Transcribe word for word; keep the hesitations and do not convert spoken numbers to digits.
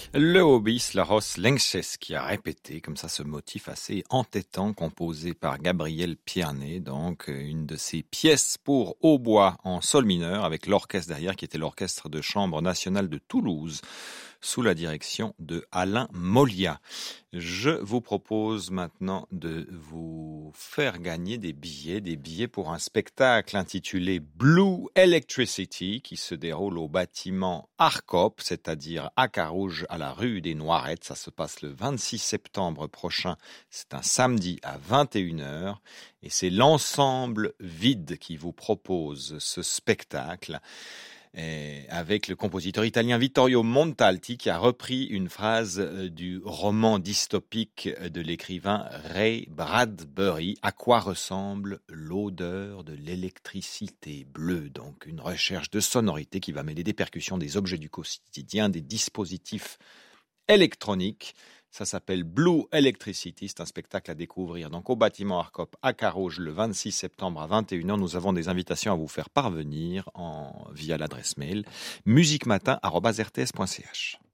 Le Hobis Laros Lenches qui a répété comme ça ce motif assez entêtant composé par Gabriel Pierné, donc une de ses pièces pour hautbois en sol mineur avec l'orchestre derrière qui était l'orchestre de chambre national de Toulouse sous la direction de Alain Molia. Je vous propose maintenant de vous faire gagner des billets, des billets pour un spectacle intitulé Blue Electricity qui se déroule au bâtiment Arcop, c'est-à-dire à Carouge à la rue des Noirettes. Ça se passe le vingt-six septembre prochain. C'est un samedi à vingt et une heures et c'est l'ensemble Vide qui vous propose ce spectacle. Et avec le compositeur italien Vittorio Montalti qui a repris une phrase du roman dystopique de l'écrivain Ray Bradbury, à quoi ressemble l'odeur de l'électricité bleue. Donc une recherche de sonorité qui va mêler des percussions, des objets du quotidien, des dispositifs électroniques. Ça s'appelle Blue Electricity, c'est un spectacle à découvrir. Donc au bâtiment Arcop à Carouge le vingt-six septembre à vingt et une heures, nous avons des invitations à vous faire parvenir en, via l'adresse mail musiquematin arobase r t s point c h.